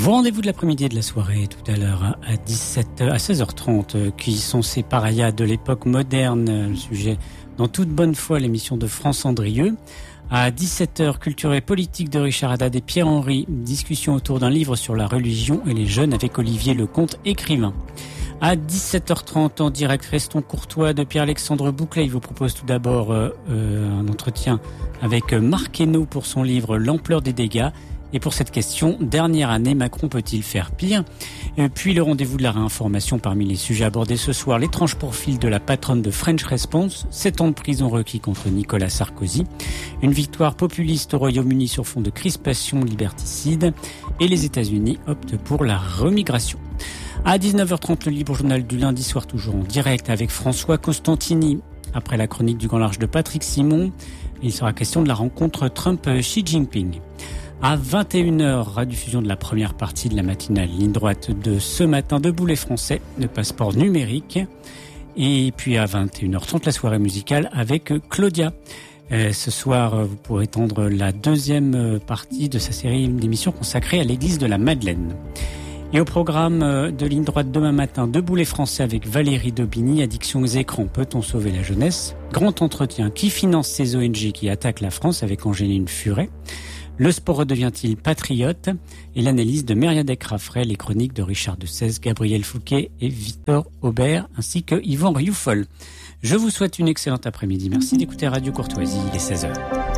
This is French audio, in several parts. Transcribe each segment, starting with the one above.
Vos rendez-vous de l'après-midi et de la soirée tout à l'heure à 16h30, qui sont ces parias de l'époque moderne, le sujet dans toute bonne foi, l'émission de France Andrieux. À 17h, culture et politique de Richard Haddad et Pierre-Henry, discussion autour d'un livre sur la religion et les jeunes avec Olivier Lecomte, écrivain. À 17h30, en direct, Restons courtois de Pierre-Alexandre Bouclet. Il vous propose tout d'abord un entretien avec Marc Hainaut pour son livre L'ampleur des dégâts. Et pour cette question, dernière année, Macron peut-il faire pire ? Puis le rendez-vous de la réinformation parmi les sujets abordés ce soir, l'étrange profil de la patronne de French Response, 7 ans de prison requis contre Nicolas Sarkozy, une victoire populiste au Royaume-Uni sur fond de crispation liberticide, et les États-Unis optent pour la remigration. À 19h30, le libre journal du lundi soir, toujours en direct avec François Costantini. Après la chronique du Grand Large de Patrick Simon, il sera question de la rencontre Trump-Xi Jinping. À 21h, rediffusion de la première partie de la matinale ligne droite de ce matin de Boulet Français, de passeport numérique. Et puis à 21h30, la soirée musicale avec Claudia. Ce soir, vous pourrez tendre la deuxième partie de sa série d'émissions consacrée à l'église de la Madeleine. Et au programme de ligne droite demain matin, de Boulet Français avec Valérie Daubigny, addiction aux écrans, peut-on sauver la jeunesse ? Grand entretien, qui finance ces ONG qui attaquent la France avec Angéline Furet ? Le sport redevient-il patriote ? Et l'analyse de Mériadec Raffray, les chroniques de Richard de Sèze, Gabriel Fouquet et Victor Aubert, ainsi que Yvan Rioufol. Je vous souhaite une excellente après-midi. Merci d'écouter Radio Courtoisie, il est 16h.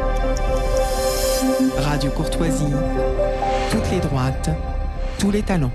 Radio Courtoisie, toutes les droites, tous les talents.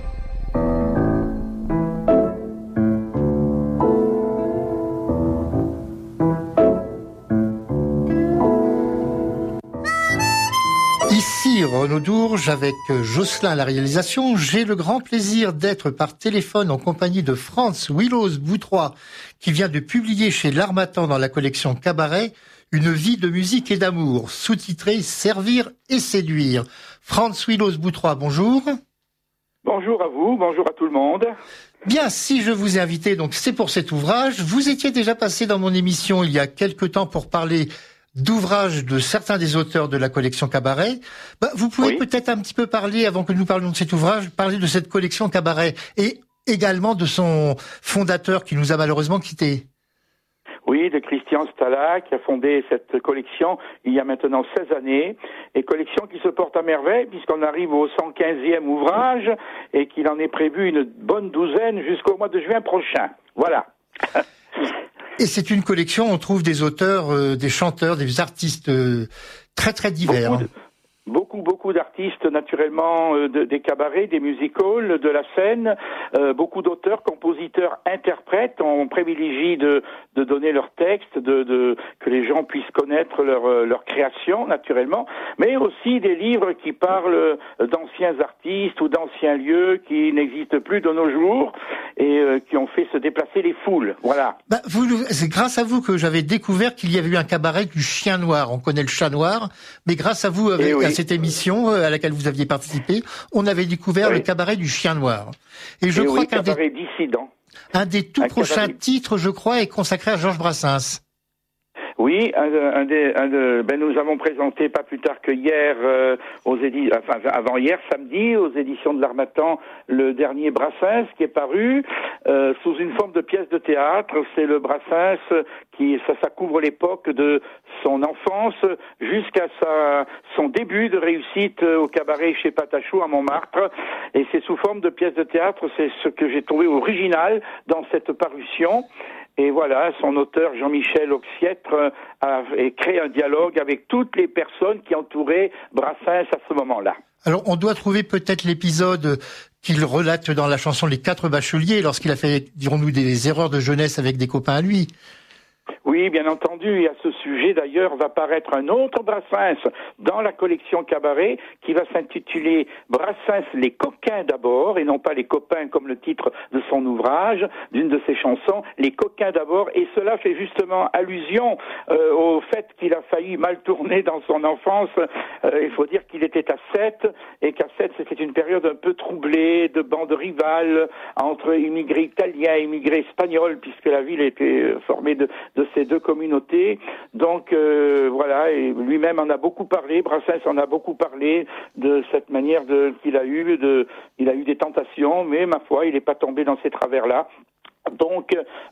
Ici Renaud Dourges avec Jocelyn à la réalisation. J'ai le grand plaisir d'être par téléphone en compagnie de Franz Willos-Boutroy qui vient de publier chez l'Harmattan dans la collection Cabaret Une vie de musique et d'amour, sous-titré Servir et séduire. Franz Willos-Boutroy, bonjour. Bonjour à vous, bonjour à tout le monde. Bien, si je vous ai invité, donc c'est pour cet ouvrage. Vous étiez déjà passé dans mon émission il y a quelque temps pour parler d'ouvrages de certains des auteurs de la collection Cabaret. Vous pouvez peut-être un petit peu parler, avant que nous parlions de cet ouvrage, parler de cette collection Cabaret et également de son fondateur qui nous a malheureusement quittés. Oui, de Christian Stala, qui a fondé cette collection il y a maintenant 16 années, et collection qui se porte à merveille puisqu'on arrive au 115e ouvrage et qu'il en est prévu une bonne douzaine jusqu'au mois de juin prochain. Voilà. Et c'est une collection, on trouve des auteurs, des chanteurs, des artistes très très divers. Beaucoup d'artistes, naturellement, des cabarets, des music-halls, de la scène, beaucoup d'auteurs, compositeurs, interprètes. On privilégie de donner leurs textes, que les gens puissent connaître leur création, naturellement, mais aussi des livres qui parlent d'anciens artistes ou d'anciens lieux qui n'existent plus de nos jours et qui ont fait se déplacer les foules. Voilà. C'est grâce à vous que j'avais découvert qu'il y avait eu un cabaret du Chien Noir. On connaît le Chat Noir, mais grâce à vous, à cette émission à laquelle vous aviez participé, on avait découvert le cabaret du Chien Noir. Et je crois qu'un des tout prochains titres, je crois, est consacré à Georges Brassens. Oui, nous avons présenté pas plus tard que hier, avant-hier, samedi, aux éditions de l'Harmattan, le dernier Brassens qui est paru sous une forme de pièce de théâtre. C'est le Brassens ça couvre l'époque de son enfance jusqu'à son début de réussite au cabaret chez Patachou à Montmartre. Et c'est sous forme de pièce de théâtre, c'est ce que j'ai trouvé original dans cette parution. Et voilà, son auteur, Jean-Michel Auxiètre, a créé un dialogue avec toutes les personnes qui entouraient Brassens à ce moment-là. Alors, on doit trouver peut-être l'épisode qu'il relate dans la chanson Les Quatre Bacheliers, lorsqu'il a fait, dirons-nous, des erreurs de jeunesse avec des copains à lui. Oui, bien entendu. Et à ce sujet, d'ailleurs, va paraître un autre Brassens dans la collection Cabaret qui va s'intituler Brassens les coquins d'abord et non pas les copains comme le titre de son ouvrage, d'une de ses chansons, les coquins d'abord. Et cela fait justement allusion au fait qu'il a failli mal tourner dans son enfance. Il faut dire qu'il était à 7 et qu'à 7, c'était une période un peu troublée, de bandes rivales entre immigrés italiens et immigrés espagnols, puisque la ville était formée de ces deux communautés. Donc voilà, et lui-même en a beaucoup parlé, Brassens en a beaucoup parlé de cette manière qu'il a eu, il a eu des tentations, mais ma foi, il n'est pas tombé dans ces travers-là. Donc,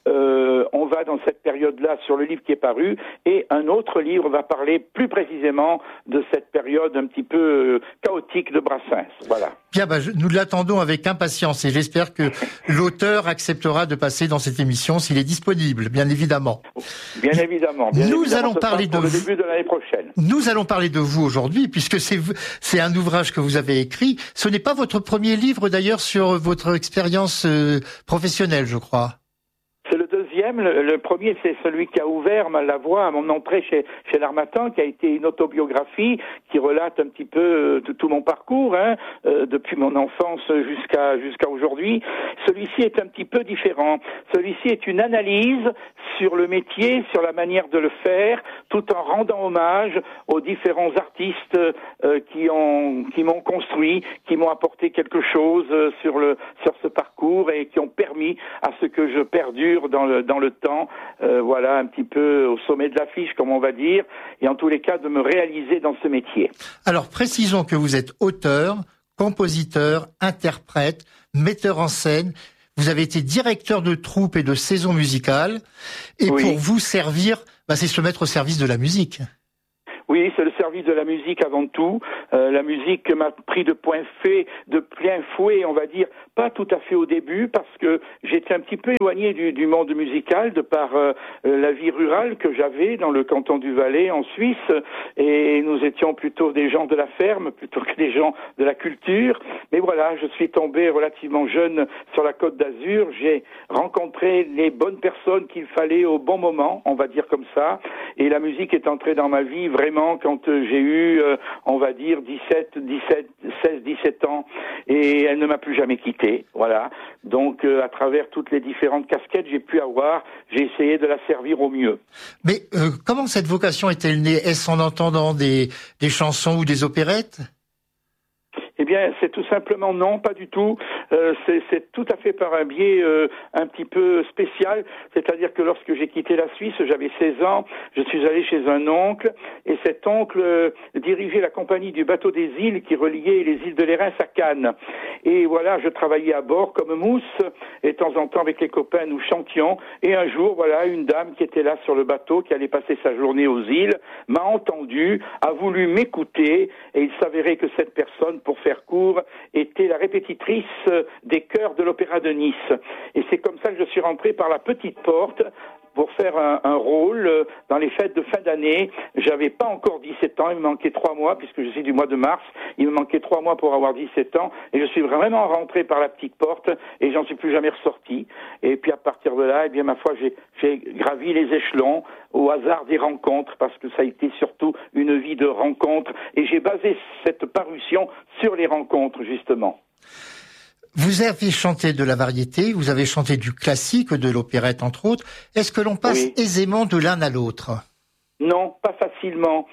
on va dans cette période-là sur le livre qui est paru, et un autre livre va parler plus précisément de cette période un petit peu chaotique de Brassens. Voilà. Bien, nous l'attendons avec impatience, et j'espère que l'auteur acceptera de passer dans cette émission s'il est disponible, bien évidemment. Bien évidemment. Nous allons parler de le début de l'année prochaine. Nous allons parler de vous aujourd'hui, puisque c'est un ouvrage que vous avez écrit. Ce n'est pas votre premier livre, d'ailleurs, sur votre expérience professionnelle, je crois. C'est le deuxième. Le premier, c'est celui qui a ouvert la voie à mon entrée chez l'Harmattan, qui a été une autobiographie qui relate un petit peu tout mon parcours, depuis mon enfance jusqu'à aujourd'hui. Celui-ci est un petit peu différent. Celui-ci est une analyse sur le métier, sur la manière de le faire, tout en rendant hommage aux différents artistes qui m'ont construit, qui m'ont apporté quelque chose sur ce parcours et qui ont permis à ce que je perdure dans le temps, voilà, un petit peu au sommet de l'affiche, comme on va dire, et en tous les cas de me réaliser dans ce métier. Alors précisons que vous êtes auteur, compositeur, interprète, metteur en scène. Vous avez été directeur de troupe et de saison musicale, et oui. Pour vous servir, c'est se mettre au service de la musique. Oui, c'est le service de la musique avant tout. La musique m'a pris de plein fouet, on va dire, pas tout à fait au début, parce que j'étais un petit peu éloigné du monde musical de par la vie rurale que j'avais dans le canton du Valais en Suisse, et nous étions plutôt des gens de la ferme plutôt que des gens de la culture. Mais voilà, je suis tombé relativement jeune sur la Côte d'Azur, j'ai rencontré les bonnes personnes qu'il fallait au bon moment, on va dire comme ça, et la musique est entrée dans ma vie vraiment quand j'ai eu, on va dire, 16, 17 ans, et elle ne m'a plus jamais quitté, voilà. Donc, à travers toutes les différentes casquettes j'ai pu avoir, j'ai essayé de la servir au mieux. Mais comment cette vocation est-elle née? Est-ce en entendant des chansons ou des opérettes? Eh bien, c'est tout simplement non, pas du tout. C'est tout à fait par un biais un petit peu spécial. C'est-à-dire que lorsque j'ai quitté la Suisse, j'avais 16 ans, je suis allé chez un oncle, et cet oncle dirigeait la compagnie du bateau des îles qui reliait les îles de l'Érins à Cannes. Et voilà, je travaillais à bord comme mousse, et de temps en temps avec les copains, nous chantions. Et un jour, voilà, une dame qui était là sur le bateau, qui allait passer sa journée aux îles, m'a entendu, a voulu m'écouter, et il s'avérait que cette personne, pour faire court, était la répétitrice des chœurs de l'Opéra de Nice. Et c'est comme ça que je suis rentré par la petite porte pour faire un rôle dans les fêtes de fin d'année. J'avais pas encore 17 ans, il me manquait 3 mois, puisque je suis du mois de mars, il me manquait 3 mois pour avoir 17 ans, et je suis vraiment rentré par la petite porte, et j'en suis plus jamais ressorti. Et puis à partir de là, eh bien, ma foi, j'ai gravi les échelons au hasard des rencontres, parce que ça a été surtout une vie de rencontres, et j'ai basé cette parution sur les rencontres, justement. Vous avez chanté de la variété, vous avez chanté du classique, de l'opérette entre autres. Est-ce que l'on passe aisément de l'un à l'autre? Non, pas facilement,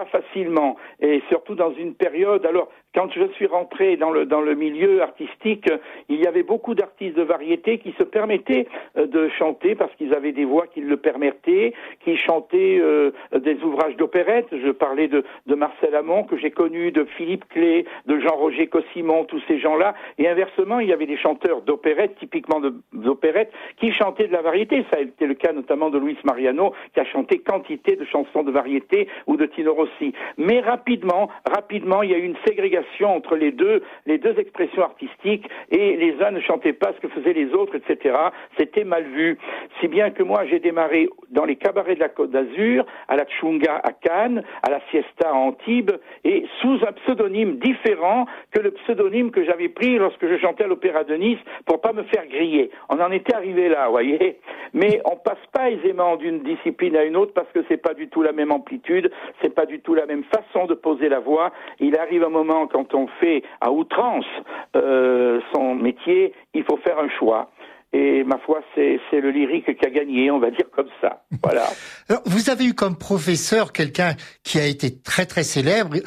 et surtout dans une période. Alors, quand je suis rentré dans le milieu artistique, il y avait beaucoup d'artistes de variété qui se permettaient de chanter parce qu'ils avaient des voix qui le permettaient, qui chantaient des ouvrages d'opérette. Je parlais de Marcel Amont, que j'ai connu, de Philippe Clé, de Jean-Roger Cossimon, tous ces gens-là. Et inversement, il y avait des chanteurs d'opérette, typiquement d'opérette, qui chantaient de la variété. Ça a été le cas notamment de Luis Mariano, qui a chanté quantité de chansons de variété, ou de Tino Rossi. Mais rapidement, il y a eu une ségrégation entre les deux expressions artistiques, et les uns ne chantaient pas ce que faisaient les autres, etc. C'était mal vu. Si bien que moi, j'ai démarré dans les cabarets de la Côte d'Azur, à la Tchunga à Cannes, à la Siesta à Antibes, et sous un pseudonyme différent que le pseudonyme que j'avais pris lorsque je chantais à l'Opéra de Nice, pour pas me faire griller. On en était arrivé là, voyez. Mais on passe pas aisément d'une discipline à une autre, parce que c'est pas du tout la même amplitude, c'est pas du tout la même façon de poser la voix. Il arrive un moment, quand on fait à outrance son métier, il faut faire un choix. Et ma foi, c'est le lyrique qui a gagné, on va dire comme ça. Voilà. Alors, vous avez eu comme professeur quelqu'un qui a été très très célèbre,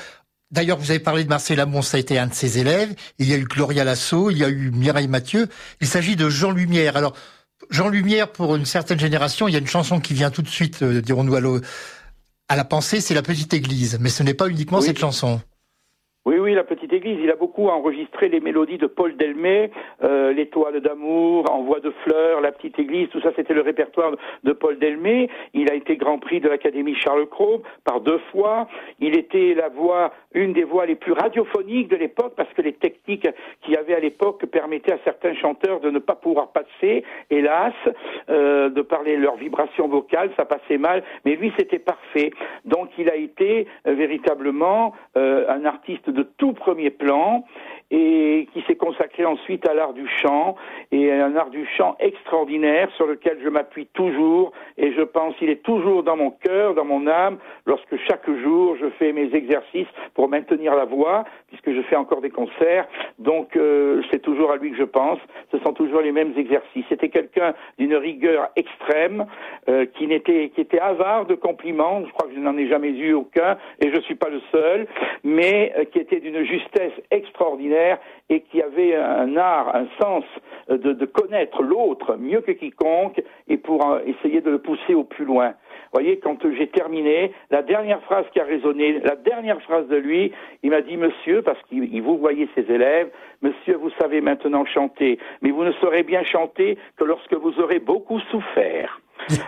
D'ailleurs, vous avez parlé de Marcel Amont, ça a été un de ses élèves. Il y a eu Gloria Lasso, il y a eu Mireille Mathieu. Il s'agit de Jean Lumière. Alors, Jean Lumière, pour une certaine génération, il y a une chanson qui vient tout de suite, dirons-nous, à la pensée, c'est La Petite Église. Mais ce n'est pas uniquement cette chanson. Oui, La Petite Église, il a beaucoup enregistré les mélodies de Paul Delmé, L'Étoile d'amour, En voie de fleurs, La Petite Église, tout ça c'était le répertoire de Paul Delmé. Il a été Grand Prix de l'Académie Charles Cros par 2 fois. Il était une des voix les plus radiophoniques de l'époque parce que les techniques qu'il y avait à l'époque permettaient à certains chanteurs de ne pas pouvoir passer, hélas, de parler leur vibration vocale, ça passait mal, mais lui c'était parfait. Donc il a été véritablement un artiste de tout premier plan et qui s'est consacré ensuite à l'art du chant, et un art du chant extraordinaire sur lequel je m'appuie toujours, et je pense qu'il est toujours dans mon cœur, dans mon âme, lorsque chaque jour je fais mes exercices pour maintenir la voix, puisque je fais encore des concerts, donc c'est toujours à lui que je pense, ce sont toujours les mêmes exercices. C'était quelqu'un d'une rigueur extrême, qui était avare de compliments, je crois que je n'en ai jamais eu aucun, et je suis pas le seul, mais qui était d'une justesse extraordinaire, et qui avait un art, un sens de connaître l'autre mieux que quiconque, et pour essayer de le pousser au plus loin. Vous voyez, quand j'ai terminé, la dernière phrase qui a résonné, la dernière phrase de lui, il m'a dit, monsieur, parce qu'il vous voyez ses élèves, monsieur, vous savez maintenant chanter, mais vous ne saurez bien chanter que lorsque vous aurez beaucoup souffert.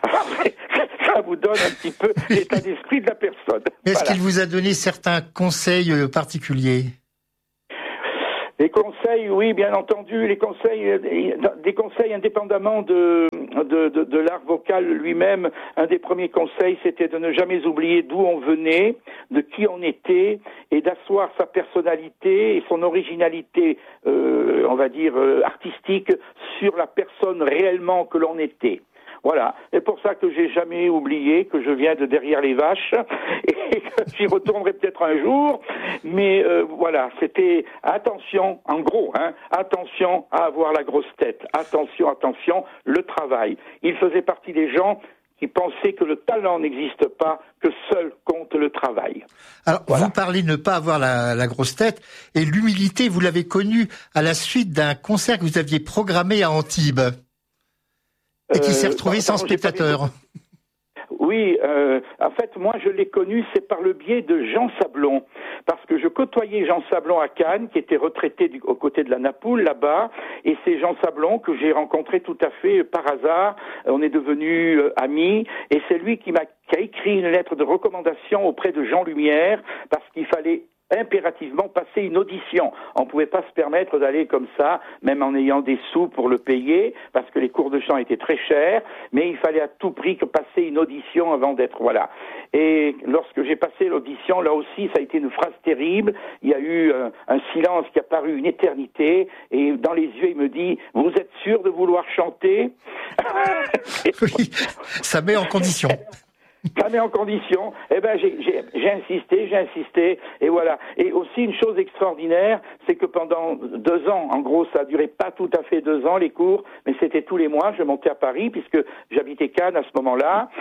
Ça vous donne un petit peu l'état d'esprit de la personne. Est-ce qu'il vous a donné certains conseils particuliers ? Les conseils, oui, bien entendu, des conseils indépendamment de l'art vocal lui-même. Un des premiers conseils, c'était de ne jamais oublier d'où on venait, de qui on était, et d'asseoir sa personnalité et son originalité, on va dire, artistique, sur la personne réellement que l'on était. Voilà, c'est pour ça que j'ai jamais oublié que je viens de derrière les vaches et que j'y retournerai peut-être un jour, mais voilà, c'était attention, en gros, attention à avoir la grosse tête, attention, le travail. Il faisait partie des gens qui pensaient que le talent n'existe pas, que seul compte le travail. Alors, voilà. Vous parlez de ne pas avoir la grosse tête, et l'humilité, vous l'avez connue à la suite d'un concert que vous aviez programmé à Antibes. Et qui s'est retrouvé sans spectateur. Oui, en fait, moi, je l'ai connu, c'est par le biais de Jean Sablon, parce que je côtoyais Jean Sablon à Cannes, qui était retraité aux côtés de la Napoule, là-bas, et c'est Jean Sablon que j'ai rencontré tout à fait par hasard. On est devenus amis, et c'est lui qui a écrit une lettre de recommandation auprès de Jean Lumière, parce qu'il fallait impérativement passer une audition. On ne pouvait pas se permettre d'aller comme ça, même en ayant des sous pour le payer, parce que les cours de chant étaient très chers, mais il fallait à tout prix que passer une audition avant d'être, voilà. Et lorsque j'ai passé l'audition, là aussi, ça a été une phrase terrible. Il y a eu un silence qui a paru une éternité, et dans les yeux, il me dit, vous êtes sûr de vouloir chanter? Oui, ça met en condition. Ça met en condition. Eh ben, j'ai insisté, et voilà. Et aussi une chose extraordinaire, c'est que pendant 2 ans, en gros, ça a duré pas tout à fait 2 ans les cours, mais c'était tous les mois. Je montais à Paris puisque j'habitais Cannes à ce moment-là.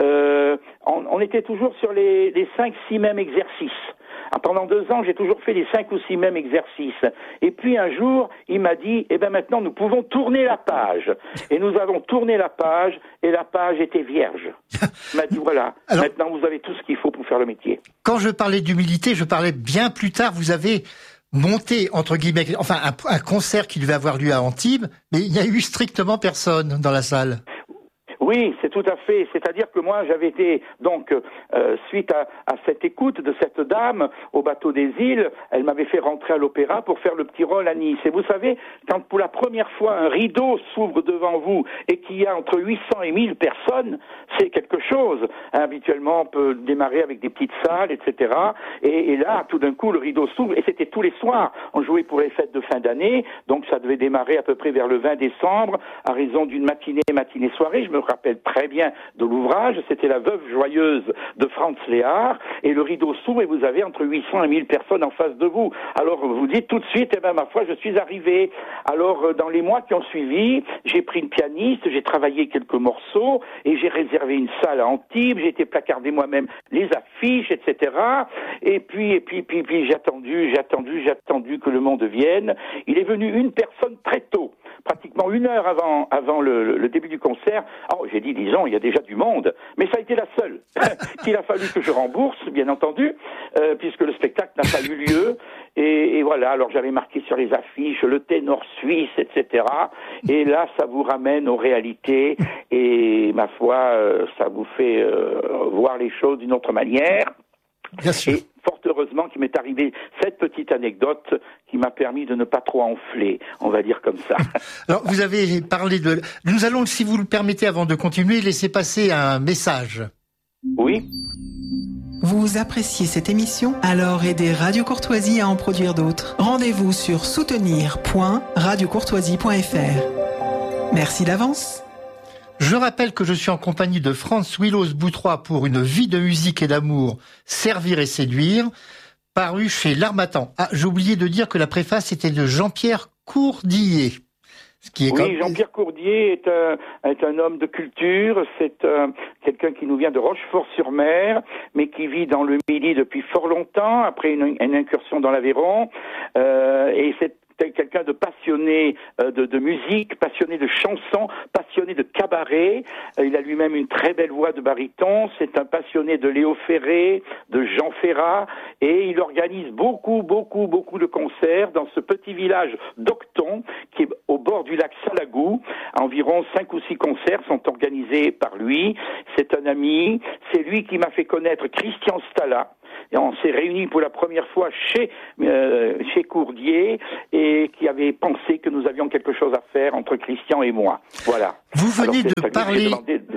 On était toujours sur les 5-6 mêmes exercices. Pendant 2 ans, j'ai toujours fait les 5 ou 6 mêmes exercices. Et puis un jour, il m'a dit, eh ben maintenant, nous pouvons tourner la page. Et nous avons tourné la page, et la page était vierge. Il m'a dit, voilà, alors, maintenant vous avez tout ce qu'il faut pour faire le métier. Quand je parlais d'humilité, je parlais bien plus tard, vous avez monté, entre guillemets, enfin un concert qui devait avoir lieu à Antibes, mais il n'y a eu strictement personne dans la salle. Oui, c'est tout à fait. C'est-à-dire que moi, j'avais été, donc, suite à cette écoute de cette dame au bateau des îles, elle m'avait fait rentrer à l'opéra pour faire le petit rôle à Nice. Et vous savez, quand pour la première fois un rideau s'ouvre devant vous et qu'il y a entre 800 et 1000 personnes, c'est quelque chose. Habituellement, on peut démarrer avec des petites salles, etc. Et là, tout d'un coup, le rideau s'ouvre et c'était tous les soirs. On jouait pour les fêtes de fin d'année, donc ça devait démarrer à peu près vers le 20 décembre, à raison d'une matinée-soirée. Je me rappelle très bien de l'ouvrage, c'était La Veuve joyeuse de Franz Léard, et le rideau s'ouvre et vous avez entre 800 et 1000 personnes en face de vous. Alors vous dites tout de suite, eh ben ma foi, je suis arrivé. Alors dans les mois qui ont suivi, j'ai pris une pianiste, j'ai travaillé quelques morceaux, et j'ai réservé une salle à Antibes, j'ai été placardé moi-même les affiches, etc. Et puis j'ai attendu que le monde vienne. Il est venu une personne très tôt, pratiquement 1 heure avant le début du concert. Alors j'ai dit, disons, il y a déjà du monde, mais ça a été la seule qu'il a fallu que je rembourse, bien entendu, puisque le spectacle n'a pas eu lieu. Et voilà, alors j'avais marqué sur les affiches le ténor suisse, etc. Et là, ça vous ramène aux réalités, et ma foi, ça vous fait voir les choses d'une autre manière. Bien sûr. Et fort heureusement qu'il m'est arrivé cette petite anecdote qui m'a permis de ne pas trop enfler, on va dire comme ça. Alors, vous avez parlé de... Nous allons, si vous le permettez, avant de continuer, laisser passer un message. Oui. Vous appréciez cette émission? Alors aidez Radio Courtoisie à en produire d'autres. Rendez-vous sur soutenir.radiocourtoisie.fr. Merci d'avance. Je rappelle que je suis en compagnie de Franz Willos Boutrois pour Une vie de musique et d'amour, servir et séduire, paru chez L'Harmattan. Ah, j'ai oublié de dire que la préface était de Jean-Pierre Courdier. Oui, Jean-Pierre Courdier est un homme de culture, c'est quelqu'un qui nous vient de Rochefort-sur-Mer, mais qui vit dans le Midi depuis fort longtemps, après une incursion dans l'Aveyron, et c'est quelqu'un de passionné de musique, passionné de chansons, passionné de cabaret. Il a lui-même une très belle voix de baryton. C'est un passionné de Léo Ferré, de Jean Ferrat, et il organise beaucoup de concerts dans ce petit village d'Octon qui est au bord du lac Salagou. Environ 5 ou 6 concerts sont organisés par lui. C'est un ami. C'est lui qui m'a fait connaître Christian Stalla. Et on s'est réunis pour la première fois chez Courdier, et qui avait pensé que nous avions quelque chose à faire entre Christian et moi. Voilà. Vous venez de parler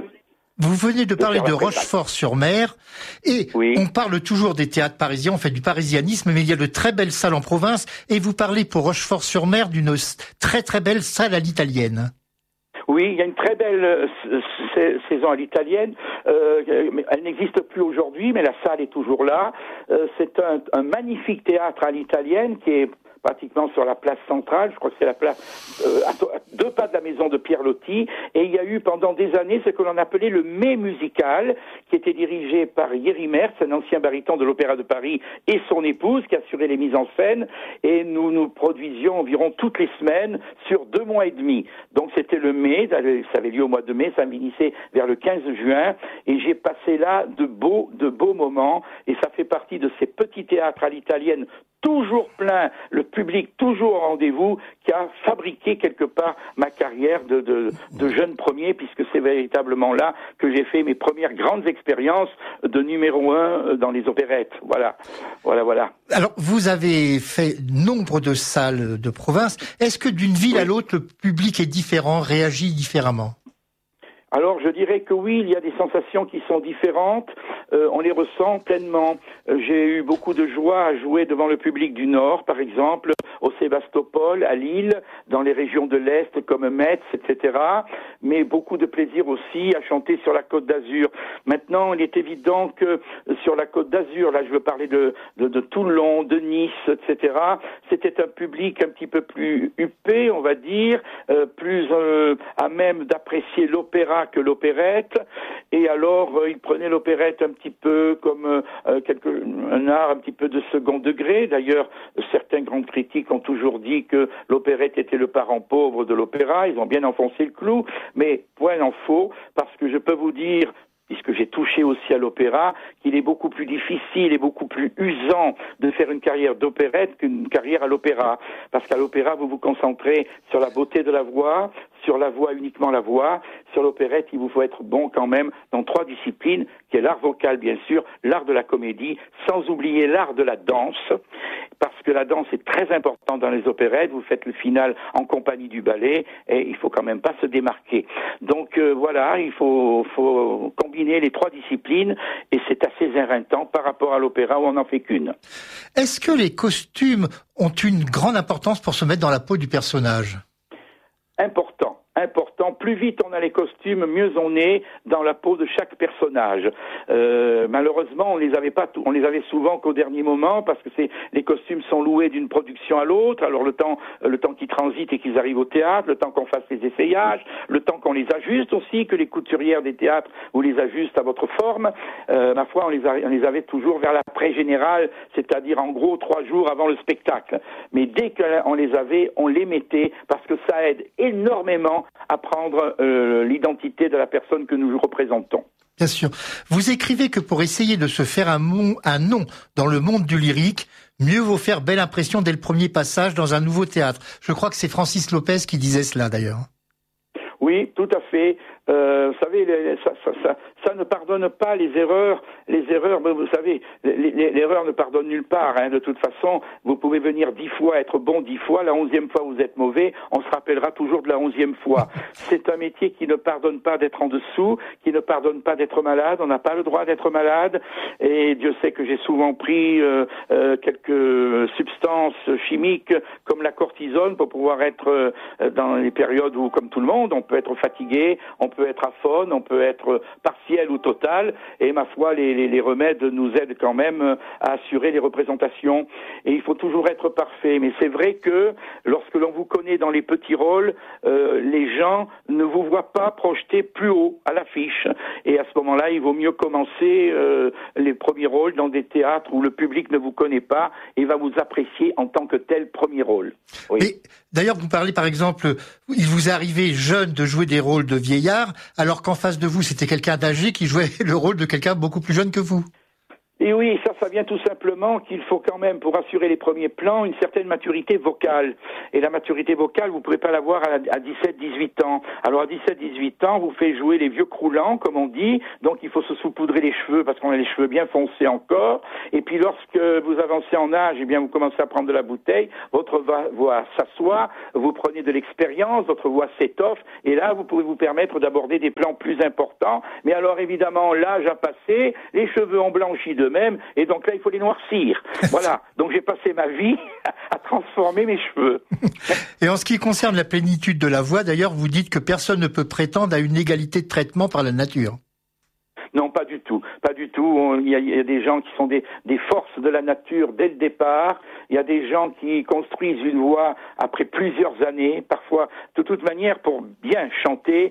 de Rochefort-sur-Mer, et oui. On parle toujours des théâtres parisiens, on fait du parisianisme, mais il y a de très belles salles en province, et vous parlez pour Rochefort-sur-Mer d'une très très belle salle à l'italienne. Oui, il y a une très belle saison à l'italienne. Elle n'existe plus aujourd'hui, mais la salle est toujours là. C'est un magnifique théâtre à l'italienne qui est pratiquement sur la place centrale, je crois que c'est la place à 2 pas de la maison de Pierre Loti, et il y a eu pendant des années ce que l'on appelait le Mai musical, qui était dirigé par Yeri Merz, un ancien baryton de l'Opéra de Paris, et son épouse, qui assurait les mises en scène, et nous produisions environ toutes les semaines sur 2 mois et demi. Donc c'était le mai, ça avait lieu au mois de mai, ça finissait vers le 15 juin, et j'ai passé là de beaux moments, et ça fait partie de ces petits théâtres à l'italienne toujours plein, le public toujours au rendez-vous, qui a fabriqué quelque part ma carrière de jeune premier, puisque c'est véritablement là que j'ai fait mes premières grandes expériences de numéro 1 dans les opérettes. Voilà. Alors, vous avez fait nombre de salles de province. Est-ce que d'une ville à l'autre, le public est différent, réagit différemment ? Alors, je dirais que oui, il y a des sensations qui sont différentes. On les ressent pleinement. J'ai eu beaucoup de joie à jouer devant le public du Nord, par exemple, au Sébastopol, à Lille, dans les régions de l'Est comme Metz, etc. Mais beaucoup de plaisir aussi à chanter sur la Côte d'Azur. Maintenant, il est évident que sur la Côte d'Azur, là je veux parler de Toulon, de Nice, etc., c'était un public un petit peu plus huppé, on va dire, plus à même d'apprécier l'opéra que l'opérette, et alors il prenait l'opérette un petit peu comme un art un petit peu de second degré. D'ailleurs, certains grands critiques ont toujours dit que l'opérette était le parent pauvre de l'opéra. Ils ont bien enfoncé le clou, mais point n'en faut, parce que je peux vous dire, puisque j'ai touché aussi à l'opéra, qu'il est beaucoup plus difficile et beaucoup plus usant de faire une carrière d'opérette qu'une carrière à l'opéra. Parce qu'à l'opéra, vous vous concentrez sur la beauté de la voix, sur la voix, uniquement la voix. Sur l'opérette, il vous faut être bon quand même dans 3 disciplines, qui est l'art vocal, bien sûr, l'art de la comédie, sans oublier l'art de la danse, parce que la danse est très importante dans les opérettes. Vous faites le final en compagnie du ballet, et il faut quand même pas se démarquer. Donc voilà, il faut combiner les 3 disciplines, et c'est assez éreintant par rapport à l'opéra où on n'en fait qu'une. Est-ce que les costumes ont une grande importance pour se mettre dans la peau du personnage ? Important. important. Plus vite on a les costumes, mieux on est dans la peau de chaque personnage. Malheureusement, on les avait souvent qu'au dernier moment, parce que les costumes sont loués d'une production à l'autre. Alors le temps qu'ils transitent et qu'ils arrivent au théâtre, le temps qu'on fasse les essayages, le temps qu'on les ajuste aussi, que les couturières des théâtres vous les ajustent à votre forme. Ma foi, on les avait toujours vers l'après général, c'est-à-dire en gros 3 jours avant le spectacle. Mais dès qu'on les avait, on les mettait, parce que ça aide énormément à prendre l'identité de la personne que nous représentons. Bien sûr. Vous écrivez que pour essayer de se faire un nom dans le monde du lyrique, mieux vaut faire belle impression dès le premier passage dans un nouveau théâtre. Je crois que c'est Francis Lopez qui disait cela d'ailleurs. Oui, tout à fait. Vous savez, ça ne pardonne pas les erreurs. Les erreurs, vous savez, l'erreur ne pardonne nulle part. De toute façon, vous pouvez venir 10 fois, être bon 10 fois, la 11e fois vous êtes mauvais, on se rappellera toujours de la 11e fois. C'est un métier qui ne pardonne pas d'être en dessous, qui ne pardonne pas d'être malade. On n'a pas le droit d'être malade. Et Dieu sait que j'ai souvent pris quelques substances chimiques comme la cortisone pour pouvoir être dans les périodes où, comme tout le monde, on peut être fatigué, on peut être aphone, on peut être partiel ou total, et ma foi, les remèdes nous aident quand même à assurer les représentations. Et il faut toujours être parfait. Mais c'est vrai que lorsque l'on vous connaît dans les petits rôles, les gens ne vous voient pas projeter plus haut à l'affiche. Et à ce moment-là, il vaut mieux commencer les premiers rôles dans des théâtres où le public ne vous connaît pas et va vous apprécier en tant que tel premier rôle. Oui. Mais d'ailleurs, vous parlez par exemple, il vous est arrivé jeune de jouer des rôles de vieillard, alors qu'en face de vous, c'était quelqu'un d'âgé qui jouait le rôle de quelqu'un beaucoup plus jeune que vous. Et oui, ça vient tout simplement qu'il faut quand même, pour assurer les premiers plans, une certaine maturité vocale. Et la maturité vocale, vous ne pouvez pas l'avoir à 17-18 ans. Alors à 17-18 ans, vous faites jouer les vieux croulants, comme on dit, donc il faut se saupoudrer les cheveux, parce qu'on a les cheveux bien foncés encore. Et puis lorsque vous avancez en âge, eh bien vous commencez à prendre de la bouteille, votre voix s'assoit, vous prenez de l'expérience, votre voix s'étoffe, et là vous pouvez vous permettre d'aborder des plans plus importants. Mais alors évidemment, l'âge a passé, les cheveux ont blanchi d'eux-mêmes, et donc là il faut les noircir. Voilà, donc j'ai passé ma vie à transformer mes cheveux. Et en ce qui concerne la plénitude de la voix, d'ailleurs, vous dites que personne ne peut prétendre à une égalité de traitement par la nature. Non, pas du tout. Pas du tout. Il y a des gens qui sont des forces de la nature dès le départ. Il y a des gens qui construisent une voix après plusieurs années. Parfois, de toute manière, pour bien chanter,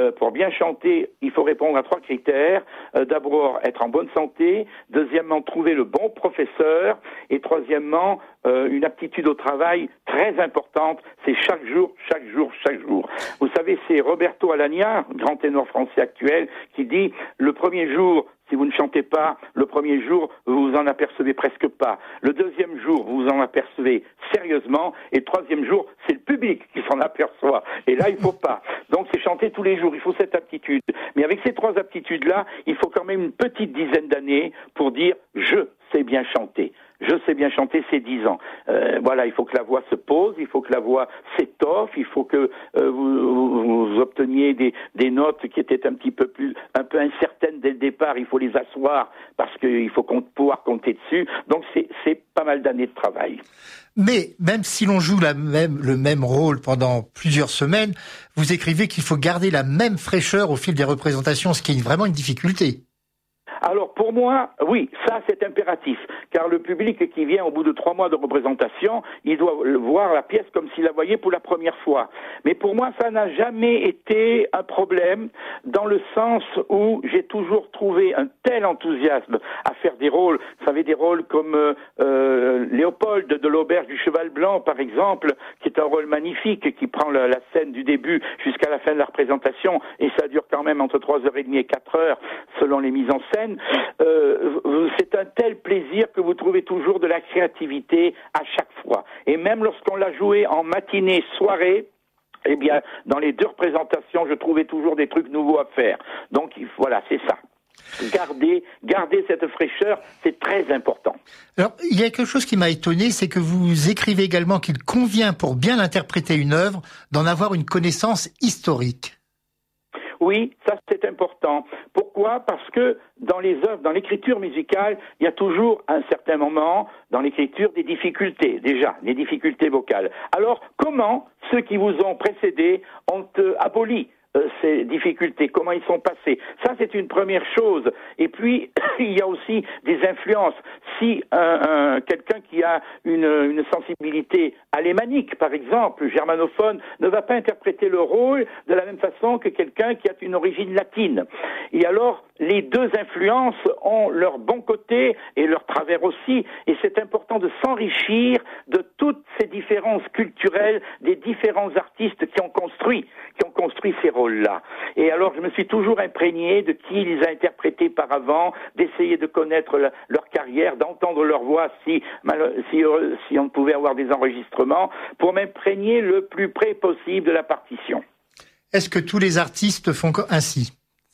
il faut répondre à 3 critères. D'abord, être en bonne santé. Deuxièmement, trouver le bon professeur. Et troisièmement, une aptitude au travail très importante. C'est chaque jour. Vous savez, c'est Roberto Alagna, grand ténor français actuel, qui dit le premier jour, si vous ne chantez pas, le premier jour, vous vous en apercevez presque pas. Le deuxième jour, vous vous en apercevez sérieusement. Et le troisième jour, c'est le public qui s'en aperçoit. Et là, il faut pas. Donc, c'est chanter tous les jours. Il faut cette aptitude. Mais avec ces 3 aptitudes-là, il faut quand même une petite dizaine d'années pour dire « je sais bien chanter ». Je sais bien chanter, c'est 10 ans. Voilà, il faut que la voix se pose, il faut que la voix s'étoffe, il faut que vous obteniez des notes qui étaient un peu incertaines dès le départ. Il faut les asseoir parce qu'il faut pouvoir compter dessus. Donc c'est pas mal d'années de travail. Mais même si l'on joue le même rôle pendant plusieurs semaines, vous écrivez qu'il faut garder la même fraîcheur au fil des représentations, ce qui est vraiment une difficulté. Alors pour moi, oui, ça c'est impératif, car le public qui vient au bout de 3 mois de représentation, il doit voir la pièce comme s'il la voyait pour la première fois. Mais pour moi, ça n'a jamais été un problème, dans le sens où j'ai toujours trouvé un tel enthousiasme à faire des rôles. Vous savez, des rôles comme Léopold de l'Auberge du Cheval Blanc, par exemple, qui est un rôle magnifique, qui prend la scène du début jusqu'à la fin de la représentation, et ça dure quand même entre 3h30 et 4h, selon les mises en scène. C'est un tel plaisir que vous trouvez toujours de la créativité à chaque fois. Et même lorsqu'on l'a joué en matinée, soirée, eh bien, dans les 2 représentations, je trouvais toujours des trucs nouveaux à faire. Donc, voilà, c'est ça. Garder cette fraîcheur, c'est très important. Alors, il y a quelque chose qui m'a étonné, c'est que vous écrivez également qu'il convient, pour bien interpréter une œuvre, d'en avoir une connaissance historique. Oui, ça c'est important. Pourquoi ? Parce que dans les œuvres, dans l'écriture musicale, il y a toujours à un certain moment dans l'écriture des difficultés, déjà, des difficultés vocales. Alors, comment ceux qui vous ont précédés ont aboli ces difficultés, comment ils sont passés. Ça, c'est une première chose. Et puis, il y a aussi des influences. Si quelqu'un qui a une sensibilité alémanique, par exemple, germanophone, ne va pas interpréter le rôle de la même façon que quelqu'un qui a une origine latine. Et alors, les deux influences ont leur bon côté et leur travers aussi, et c'est important de s'enrichir de toutes ces différences culturelles des différents artistes qui ont construit ces rôles-là. Et alors, je me suis toujours imprégné de qui ils ont interprété par avant, d'essayer de connaître leur carrière, d'entendre leur voix si on pouvait avoir des enregistrements, pour m'imprégner le plus près possible de la partition. Est-ce que tous les artistes font ainsi ?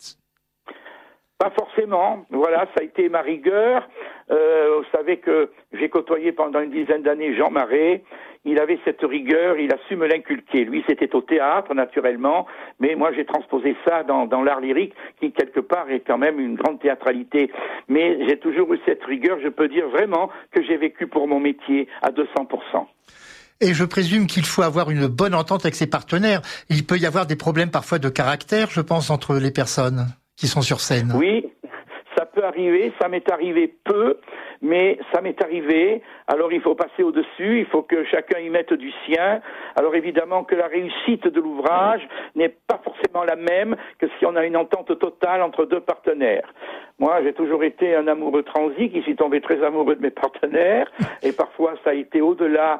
Pas forcément. Voilà, ça a été ma rigueur. Vous savez que j'ai côtoyé pendant une dizaine d'années Jean Marais. Il avait cette rigueur, il a su me l'inculquer. Lui, c'était au théâtre, naturellement, mais moi, j'ai transposé ça dans l'art lyrique, qui, quelque part, est quand même une grande théâtralité. Mais j'ai toujours eu cette rigueur, je peux dire vraiment que j'ai vécu pour mon métier à 200%. Et je présume qu'il faut avoir une bonne entente avec ses partenaires. Il peut y avoir des problèmes parfois de caractère, je pense, entre les personnes qui sont sur scène. Oui, ça peut arriver, ça m'est arrivé peu, mais ça m'est arrivé. Alors il faut passer au-dessus, il faut que chacun y mette du sien. Alors évidemment que la réussite de l'ouvrage n'est pas forcément la même que si on a une entente totale entre deux partenaires. Moi, j'ai toujours été un amoureux transi qui suis tombé très amoureux de mes partenaires, et parfois ça a été au-delà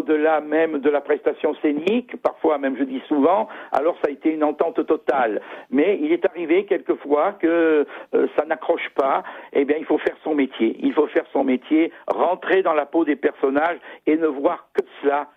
même de la prestation scénique, parfois même je dis souvent, alors ça a été une entente totale. Mais il est arrivé quelquefois que ça n'accroche pas, eh bien il faut faire son métier. Il faut faire son métier, rentrer dans la peau des personnages et ne voir que cela.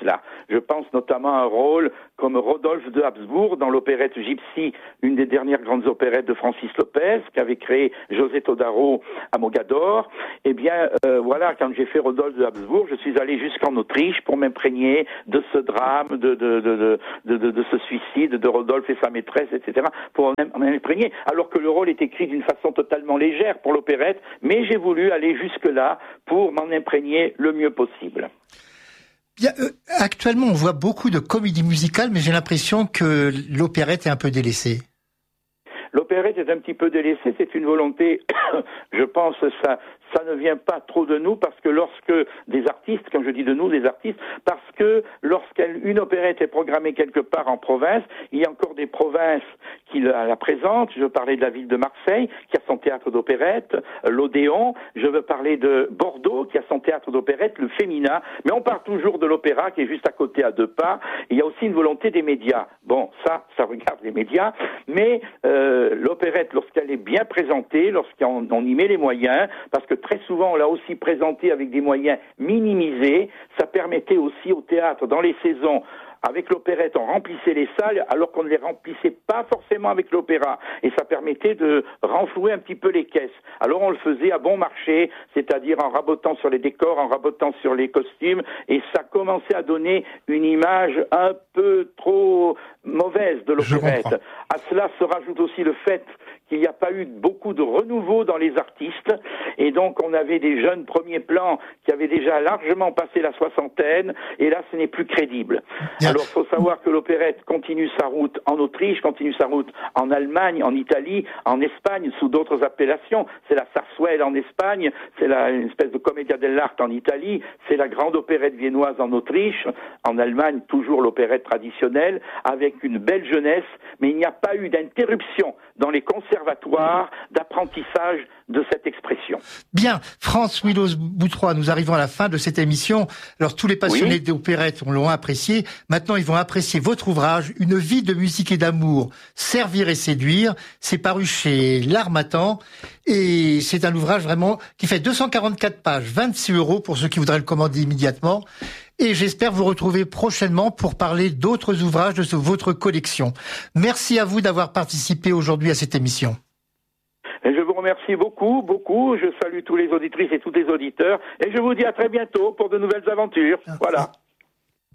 Je pense notamment à un rôle comme Rodolphe de Habsbourg dans l'opérette Gypsy, une des dernières grandes opérettes de Francis Lopez, qu'avait créé José Todaro à Mogador. Eh bien, voilà, quand j'ai fait Rodolphe de Habsbourg, je suis allé jusqu'en Autriche pour m'imprégner de ce drame, de ce suicide de Rodolphe et sa maîtresse, etc., pour m'imprégner. Alors que le rôle est écrit d'une façon totalement légère pour l'opérette, mais j'ai voulu aller jusque-là pour m'en imprégner le mieux possible. Bien, actuellement, on voit beaucoup de comédies musicales, mais j'ai l'impression que l'opérette est un peu délaissée. L'opérette est un petit peu délaissée, c'est une volonté, je pense, ça ne vient pas trop de nous, parce que lorsque des artistes, quand je dis de nous, des artistes, parce que lorsqu'une opérette est programmée quelque part en province, il y a encore des provinces qui la présentent. Je veux parler de la ville de Marseille, qui a son théâtre d'opérette, l'Odéon. Je veux parler de Bordeaux, qui a son théâtre d'opérette, le Fémina. Mais on parle toujours de l'opéra, qui est juste à côté, à 2 pas. Il y a aussi une volonté des médias. Bon, ça regarde les médias, mais l'opérette, lorsqu'elle est bien présentée, lorsqu'on y met les moyens, parce que très souvent on l'a aussi présentée avec des moyens minimisés, ça permettait aussi au théâtre, dans les saisons, avec l'opérette, on remplissait les salles alors qu'on ne les remplissait pas forcément avec l'opéra. Et ça permettait de renflouer un petit peu les caisses. Alors on le faisait à bon marché, c'est-à-dire en rabotant sur les décors, en rabotant sur les costumes, et ça commençait à donner une image un peu trop mauvaise de l'opérette. À cela se rajoute aussi le fait qu'il n'y a pas eu beaucoup de renouveau dans les artistes, et donc on avait des jeunes premiers plans qui avaient déjà largement passé la soixantaine, et là ce n'est plus crédible. Bien. Alors il faut savoir que l'opérette continue sa route en Autriche, continue sa route en Allemagne, en Italie, en Espagne, sous d'autres appellations. C'est la Sarsuelle en Espagne, c'est une espèce de commedia dell'arte en Italie, c'est la grande opérette viennoise en Autriche, en Allemagne toujours l'opérette traditionnelle, avec une belle jeunesse, mais il n'y a pas eu d'interruption dans les conservatoires d'apprentissage de cette expression. Bien, France Willos-Boutroy, nous arrivons à la fin de cette émission. Alors tous les passionnés d'opérette l'ont apprécié. Maintenant, ils vont apprécier votre ouvrage, Une vie de musique et d'amour, servir et séduire. C'est paru chez L'Harmattan et c'est un ouvrage vraiment qui fait 244 pages, 26 € pour ceux qui voudraient le commander immédiatement. Et j'espère vous retrouver prochainement pour parler d'autres ouvrages de votre collection. Merci à vous d'avoir participé aujourd'hui à cette émission. Et je vous remercie beaucoup. Je salue tous les auditrices et tous les auditeurs. Et je vous dis à très bientôt pour de nouvelles aventures. Voilà.